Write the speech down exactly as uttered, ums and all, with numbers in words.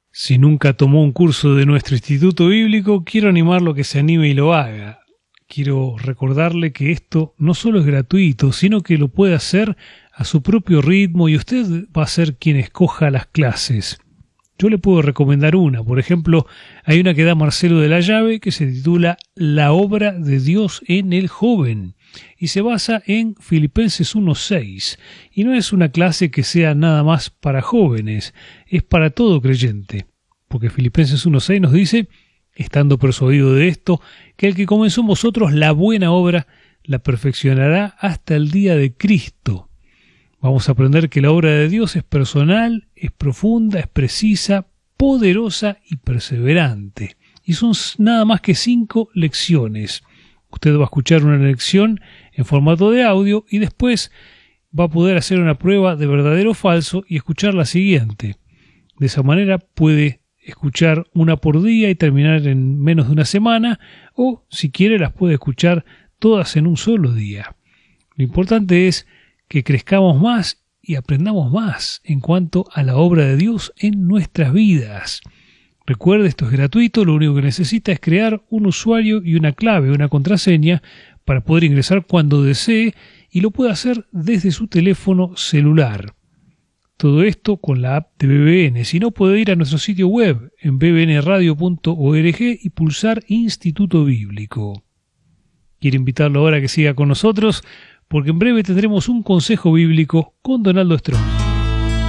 Si nunca tomó un curso de nuestro Instituto Bíblico, quiero animarlo a que se anime y lo haga. Quiero recordarle que esto no solo es gratuito, sino que lo puede hacer a su propio ritmo y usted va a ser quien escoja las clases. Yo le puedo recomendar una. Por ejemplo, hay una que da Marcelo de la Llave que se titula La obra de Dios en el joven y se basa en Filipenses uno seis. Y no es una clase que sea nada más para jóvenes, es para todo creyente. Porque Filipenses uno seis nos dice, estando persuadido de esto, que el que comenzó en vosotros la buena obra la perfeccionará hasta el día de Cristo. Vamos a aprender que la obra de Dios es personal, es profunda, es precisa, poderosa y perseverante. Y son nada más que cinco lecciones. Usted va a escuchar una lección en formato de audio y después va a poder hacer una prueba de verdadero o falso y escuchar la siguiente. De esa manera puede escuchar una por día y terminar en menos de una semana, o si quiere las puede escuchar todas en un solo día. Lo importante es que crezcamos más y aprendamos más en cuanto a la obra de Dios en nuestras vidas. Recuerde, esto es gratuito, lo único que necesita es crear un usuario y una clave, una contraseña, para poder ingresar cuando desee y lo puede hacer desde su teléfono celular. Todo esto con la app de B B N. Si no, puede ir a nuestro sitio web en b b n radio punto org y pulsar Instituto Bíblico. Quiero invitarlo ahora a que siga con nosotros, porque en breve tendremos un consejo bíblico con Donaldo Strong.